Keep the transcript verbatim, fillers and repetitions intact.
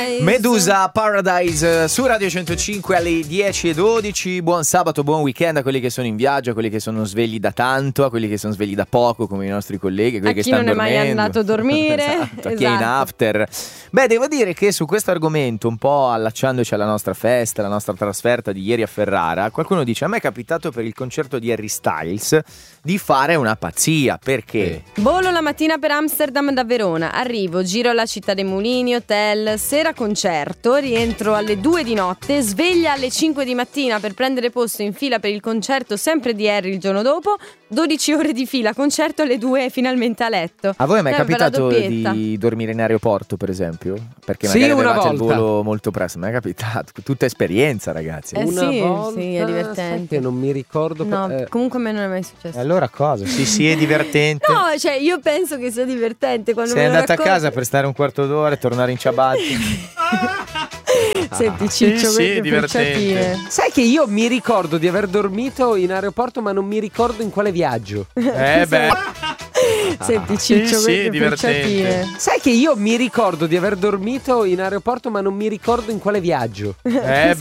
Medusa Paradise su Radio centocinque alle dieci e dodici. Buon sabato, buon weekend a quelli che sono in viaggio, a quelli che sono svegli da tanto, a quelli che sono svegli da poco come i nostri colleghi, a quelli a che chi stanno non è dormendo, mai andato a dormire. esatto, a chi è in after. Beh, devo dire che su questo argomento, un po' allacciandoci alla nostra festa, alla nostra trasferta di ieri a Ferrara, qualcuno dice: a me è capitato per il concerto di Harry Styles di fare una pazzia. Perché? Volo la mattina per Amsterdam da Verona, arrivo, giro alla città dei mulini, hotel, sera concerto, rientro alle due di notte, sveglia alle cinque di mattina per prendere posto in fila per il concerto sempre di Harry il giorno dopo, dodici ore di fila, concerto alle due finalmente a letto. A voi è mai Eh, capitato bella doppietta. di dormire in aeroporto, per esempio? Perché Sì, magari una avevate il volta. volo molto presto. Mi è capitato, tutta esperienza, ragazzi. Eh Una sì, volta, sì, è divertente. sai che non mi ricordo. No, per- eh, comunque a me non è mai successo. E allora cosa? Sì, sì, è divertente. No, cioè io penso che sia divertente quando Sei me lo andata a racconti. casa per stare un quarto d'ora e tornare in ciabatte. Senti Ciccio, Sì, sì, che divertente. frecciatine. Sai che io mi ricordo di aver dormito in aeroporto, ma non mi ricordo in quale viaggio. Eh beh, Senti Ciccio, sì, che sì, divertente. frecciatine. Sai che io mi ricordo di aver dormito in aeroporto, ma non mi ricordo in quale viaggio. eh